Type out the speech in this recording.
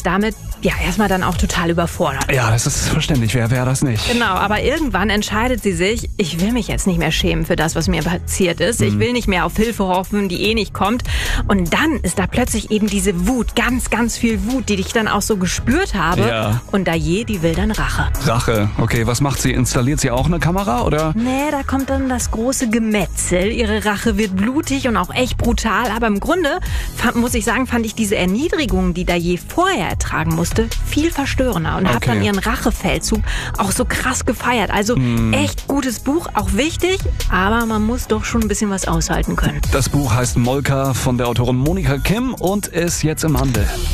damit ja erstmal dann auch total überfordert. Ja, das ist verständlich. Wer wäre das nicht? Genau, aber irgendwann entscheidet sie sich, ich will mich jetzt nicht mehr schämen für das, was mir passiert ist. Ich will nicht mehr auf Hilfe hoffen, die nicht kommt. Und dann ist da plötzlich eben diese Wut, ganz, ganz viel Wut, die ich dann auch so gespürt habe. Ja. Und Daye, die will dann Rache. Rache. Okay, was macht sie? Installiert sie auch eine Kamera, oder? Nee, da kommt dann das große Gemetzel. Ihre Rache wird blutig und auch echt brutal. Aber im Grunde, muss ich sagen, fand ich diese Erniedrigung, die Daye vorher ertragen musste, viel verstörender. Und habe dann ihren Rachefeldzug auch so krass gefeiert. Also echt gutes Buch, auch wichtig. Aber man muss doch schon ein bisschen was aushalten können. Das Buch heißt Molka von der Autorin Monika Kim und ist jetzt im Handel.